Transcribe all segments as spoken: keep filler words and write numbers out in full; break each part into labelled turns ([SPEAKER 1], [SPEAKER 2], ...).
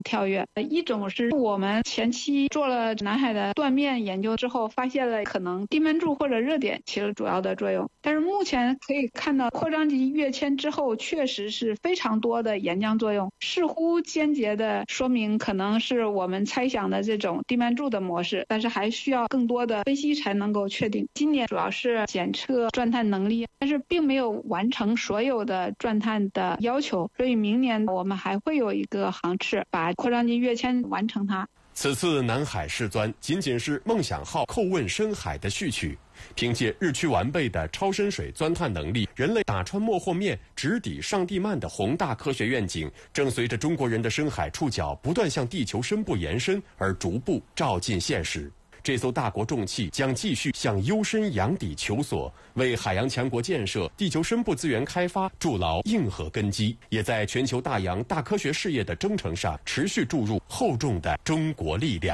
[SPEAKER 1] 跳跃。一种是我们前期做了南海的断面研究之后，发现了可能地面柱或者热点起了主要的作用。但是目前可以看到，扩张级跃迁之后确实是非常多的岩浆作用，似乎间接的说明可能是我们猜想的这种地面柱的模式，但是还需要更多的分析才能够确定。今年主要是检测钻探能力，但是并没有完成所有的钻探的要求，所以明年我们还会有一个航次把扩张级跃迁完成它。
[SPEAKER 2] 此次南海试钻仅仅是梦想号叩问深海的序曲，凭借日趋完备的超深水钻探能力，人类打穿漠或面、直抵上地幔的宏大科学愿景，正随着中国人的深海触角不断向地球深部延伸而逐步照进现实。这艘大国重器将继续向幽深洋底求索，为海洋强国建设、地球深部资源开发筑牢硬核根基，也在全球大洋大科学事业的征程上持续注入厚重的中国力量。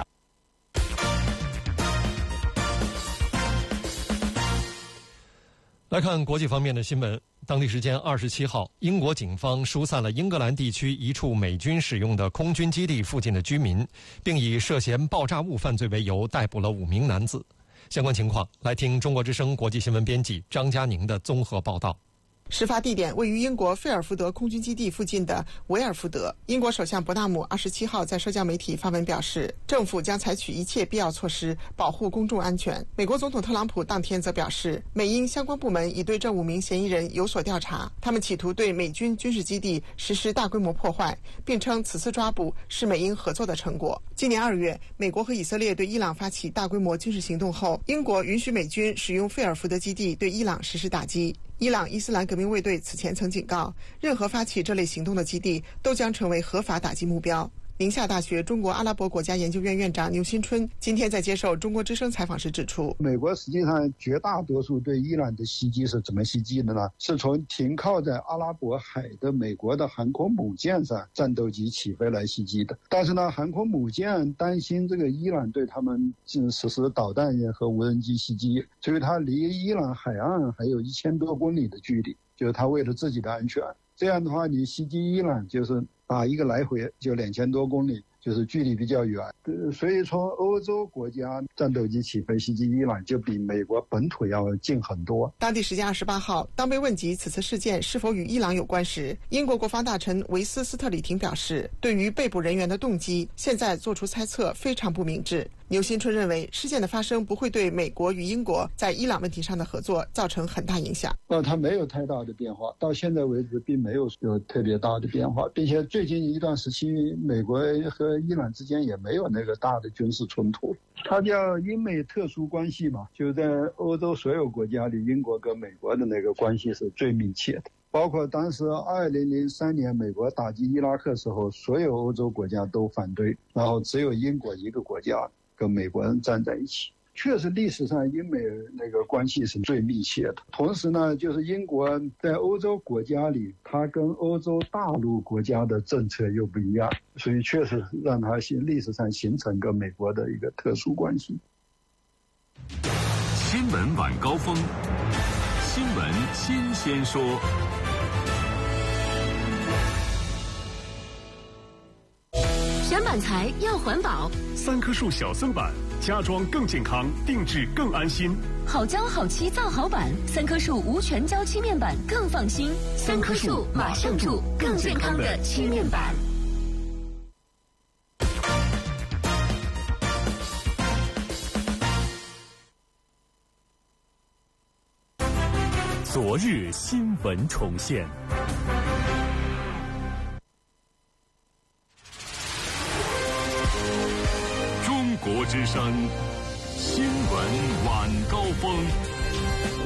[SPEAKER 3] 来看国际方面的新闻。当地时间二十七号，英国警方疏散了英格兰地区一处美军使用的空军基地附近的居民，并以涉嫌爆炸物犯罪为由逮捕了五名男子。相关情况，来听中国之声国际新闻编辑张佳宁的综合报道。
[SPEAKER 4] 事发地点位于英国费尔福德空军基地附近的维尔福德。英国首相伯纳姆二十七号在社交媒体发文表示，政府将采取一切必要措施保护公众安全。美国总统特朗普当天则表示，美英相关部门已对这五名嫌疑人有所调查，他们企图对美军军事基地实施大规模破坏，并称此次抓捕是美英合作的成果。今年二月，美国和以色列对伊朗发起大规模军事行动后，英国允许美军使用费尔福德基地对伊朗实施打击。伊朗伊斯兰革命卫队此前曾警告，任何发起这类行动的基地都将成为合法打击目标。宁夏大学中国阿拉伯国家研究院院长牛新春今天在接受中国之声采访时指出，
[SPEAKER 5] 美国实际上绝大多数对伊朗的袭击是怎么袭击的呢？是从停靠在阿拉伯海的美国的航空母舰上战斗机起飞来袭击的。但是呢，航空母舰担心这个伊朗对他们实施导弹和无人机袭击，所以它离伊朗海岸还有一千多公里的距离，就是它为了自己的安全。这样的话，你袭击伊朗就是打一个来回就两千多公里，就是距离比较远。所以从欧洲国家战斗机起飞袭击伊朗，就比美国本土要近很多。
[SPEAKER 4] 当地时间二十八号，当被问及此次事件是否与伊朗有关时，英国国防大臣维斯斯特里廷表示，对于被捕人员的动机，现在做出猜测非常不明智。牛新春认为，事件的发生不会对美国与英国在伊朗问题上的合作造成很大影响。
[SPEAKER 5] 呃，它没有太大的变化，到现在为止并没有有特别大的变化，并且最近一段时期，美国和伊朗之间也没有那个大的军事冲突。它叫英美特殊关系嘛，就在欧洲所有国家里，英国跟美国的那个关系是最密切的。包括当时二零零三年美国打击伊拉克时候，所有欧洲国家都反对，然后只有英国一个国家跟美国人站在一起。确实历史上英美那个关系是最密切的。同时呢，就是英国在欧洲国家里，它跟欧洲大陆国家的政策又不一样，所以确实让它历史上形成跟美国的一个特殊关系。
[SPEAKER 6] 新闻晚高峰，新闻新鲜说。
[SPEAKER 7] 选板材要环保，
[SPEAKER 6] 三棵树小森板，家装更健康，定制更安心。
[SPEAKER 7] 好胶好漆造好板，三棵树无全胶漆面板更放心。三棵树马上住更健康的漆面板。
[SPEAKER 6] 昨日新闻重现。中国之声新闻晚高峰。